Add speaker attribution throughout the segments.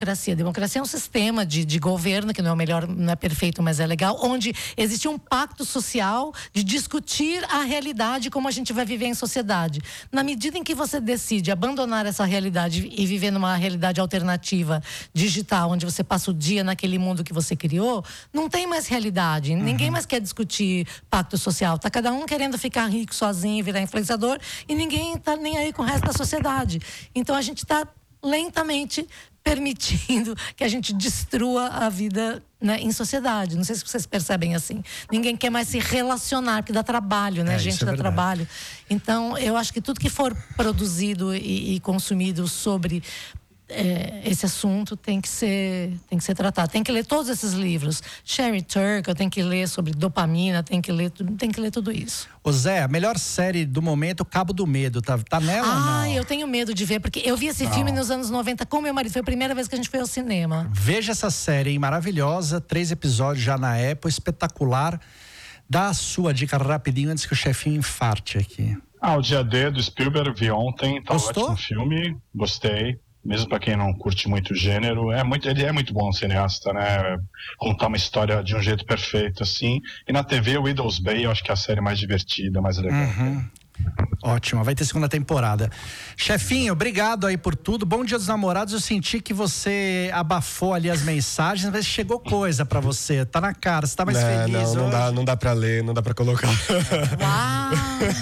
Speaker 1: democracia. Democracia é um sistema de governo que não é o melhor, não é perfeito, mas é legal, onde existe um pacto social de discutir a realidade, como a gente vai viver em sociedade. Na medida em que você decide abandonar essa realidade e viver numa realidade alternativa, digital, onde você passa o dia naquele mundo que você criou, não tem mais realidade. Ninguém mais quer discutir pacto social. Tá cada um querendo ficar rico sozinho e virar influenciador, e ninguém tá nem aí com o resto da sociedade. Então a gente tá lentamente permitindo que a gente destrua a vida, né, em sociedade. Não sei se vocês percebem assim. Ninguém quer mais se relacionar, porque dá trabalho, né? Gente dá trabalho. Então, eu acho que tudo que for produzido e consumido sobre esse assunto tem que ser tratado. Tem que ler todos esses livros. Sherry Turkle, tem que ler sobre dopamina, tem que ler tudo isso.
Speaker 2: Ô Zé, a melhor série do momento, Cabo do Medo, tá nela ou não?
Speaker 1: Eu tenho medo de ver, porque eu vi esse filme nos anos 90 com meu marido. Foi a primeira vez que a gente foi ao cinema.
Speaker 2: Veja essa série, hein? Maravilhosa, 3 episódios já na Apple, espetacular. Dá a sua dica rapidinho antes que o chefinho infarte aqui.
Speaker 3: O Dia D do Spielberg, vi ontem. Tá
Speaker 2: Gostou?
Speaker 3: Ótimo filme, gostei. Mesmo para quem não curte muito o gênero, ele é muito bom cineasta, né? Contar uma história de um jeito perfeito, assim. E na TV, o Widow's Bay, eu acho que é a série mais divertida, mais legal.
Speaker 2: Ótimo, vai ter segunda temporada. Chefinho, obrigado aí por tudo. Bom Dia dos Namorados. Eu senti que você abafou ali as mensagens, mas chegou coisa pra você. Tá na cara, você tá mais feliz hoje?
Speaker 4: Não dá pra ler, não dá pra colocar.
Speaker 1: Uau!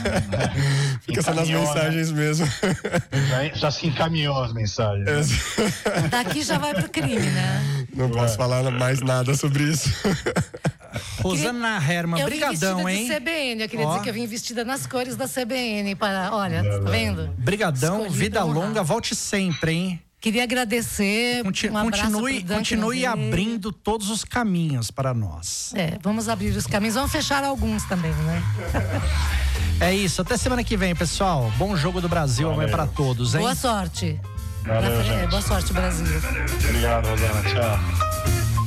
Speaker 4: Fica só nas mensagens, né? Mesmo.
Speaker 3: Já se encaminhou as mensagens.
Speaker 1: Daqui já vai pro crime, né?
Speaker 4: Não posso falar mais nada sobre isso.
Speaker 2: Rosana Herman, brigadão, hein?
Speaker 1: Eu vim vestida de CBN, eu queria dizer que eu vim vestida nas cores da CBN. Olha, tá vendo?
Speaker 2: Brigadão, vida longa, volte sempre, hein?
Speaker 1: Queria agradecer.
Speaker 2: Continue abrindo todos os caminhos para nós.
Speaker 1: Vamos abrir os caminhos, vamos fechar alguns também, né?
Speaker 2: É isso, até semana que vem, pessoal. Bom jogo do Brasil, amanhã para todos, hein?
Speaker 1: Boa sorte.
Speaker 3: Valeu, gente.
Speaker 1: Boa sorte, Brasil.
Speaker 3: Obrigado, Rosana. Tchau.